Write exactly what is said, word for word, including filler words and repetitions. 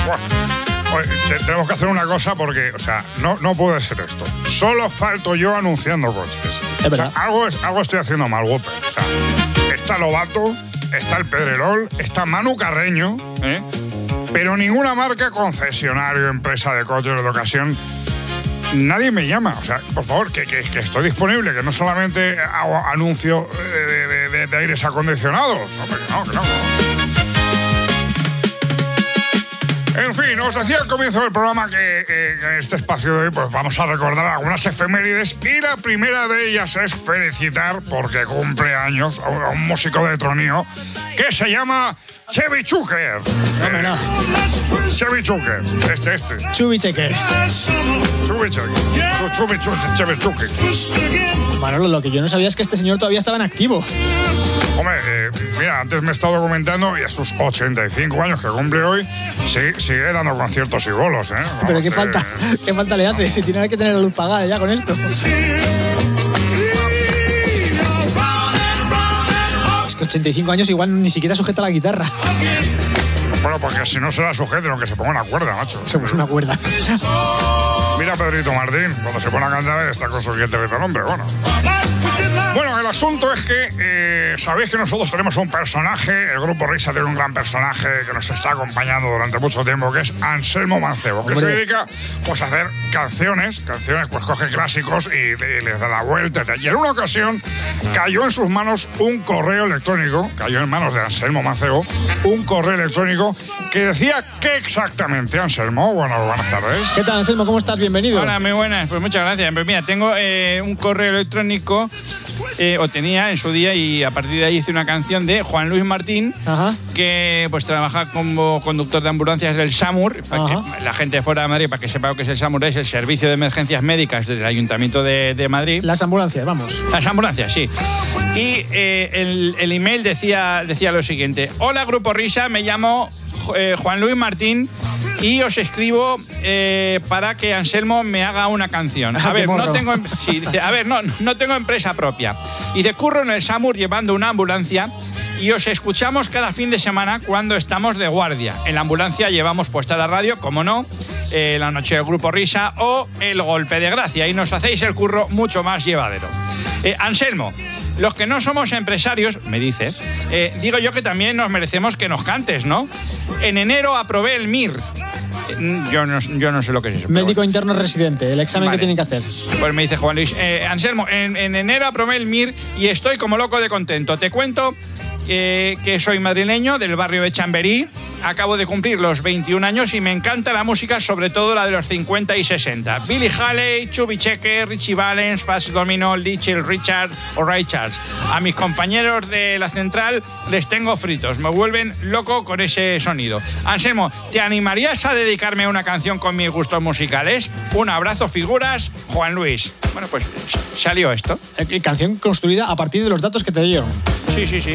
Bueno, oye, te, tenemos que hacer una cosa porque, o sea, no, no puede ser esto. Solo falto yo anunciando coches. Es verdad. O sea, algo, es, algo estoy haciendo mal, Whopper. O sea, está Lobato, está el Pedrerol, está Manu Carreño, ¿eh? Pero ninguna marca, concesionario, empresa de coches de ocasión, nadie me llama. O sea, por favor, que, que, que estoy disponible, que no solamente hago anuncio de, de, de, de aires acondicionados. No, que no, que no, no. En fin, os decía al comienzo del programa que, que en este espacio de hoy pues vamos a recordar algunas efemérides y la primera de ellas es felicitar, porque cumple años, a un, a un músico de tronío que se llama Chevy Chukar. No, no. Chevy Chukar, este, este. Chubby Checker. Chevy Chukar. Chevy Chukar, Chevy Chukar. Manolo, lo que yo no sabía es que este señor todavía estaba en activo. Hombre, eh, mira, antes me he estado documentando y a sus ochenta y cinco años que cumple hoy, sigue, sigue dando conciertos y bolos, ¿eh? Vamos, Pero qué eh, falta, qué falta le hace, si tiene que tener la luz pagada ya con esto. Es que ochenta y cinco años igual ni siquiera sujeta la guitarra. Bueno, porque si no se la sujete, aunque se ponga una cuerda, macho. Se puso una cuerda. Mira a Pedrito Martín, cuando se pone a cantar está con su siguiente renombre, bueno. Bueno, el asunto es que eh, sabéis que nosotros tenemos un personaje, el Grupo Risa tiene un gran personaje que nos está acompañando durante mucho tiempo, que es Anselmo Mancebo, que Hombre. se dedica pues, a hacer canciones, canciones, pues coge clásicos y, y les da la vuelta. Y en una ocasión cayó en sus manos un correo electrónico, cayó en manos de Anselmo Mancebo, un correo electrónico que decía ¿qué exactamente, Anselmo? Bueno, buenas tardes. ¿Qué tal, Anselmo? ¿Cómo estás? Bienvenido. Hola, muy buenas. Pues muchas gracias. Pues mira, tengo eh, un correo electrónico, eh, o tenía en su día, y a partir de ahí hice una canción de Juan Luis Martín, Ajá. que pues trabaja como conductor de ambulancias del SAMUR, para Ajá. que la gente de fuera de Madrid, para que sepa lo que es el SAMUR, es el Servicio de Emergencias Médicas del Ayuntamiento de, de Madrid. Las ambulancias, vamos. Las ambulancias, sí. Y eh, el, el email decía, decía lo siguiente: hola Grupo Risa, me llamo eh, Juan Luis Martín y os escribo eh, para que Anselmo me haga una canción. A Ah, ver, qué morro. no tengo, em- sí, dice, a ver, no, no tengo empresa propia. Dice, curro en el SAMUR llevando una ambulancia y os escuchamos cada fin de semana cuando estamos de guardia. En la ambulancia llevamos puesta la radio, como no, eh, la noche del Grupo Risa o el Golpe de Gracia, y nos hacéis el curro mucho más llevadero. Eh, Anselmo, los que no somos empresarios, me dice, eh, digo yo que también nos merecemos que nos cantes, ¿no? En enero aprobé el M I R. Eh, Yo no, yo no sé lo que es eso. pero Médico bueno. interno residente, el examen Vale. que tienen que hacer. Pues me dice Juan Luis, eh, Anselmo, en, en enero aprobé el M I R y estoy como loco de contento. Te cuento eh, que soy madrileño del barrio de Chamberí. Acabo de cumplir los veintiún años y me encanta la música, sobre todo la de los cincuenta y sesenta. Billy Haley, Chubby Checker, Richie Valens, Fats Domino, Little Richard o Ray Charles. A mis compañeros de la central les tengo fritos. Me vuelven loco con ese sonido. Anselmo, ¿te animarías a dedicarme a una canción con mis gustos musicales? Un abrazo, figuras, Juan Luis. Bueno, pues salió esto. Eh, Canción construida a partir de los datos que te dieron. Sí, sí, sí.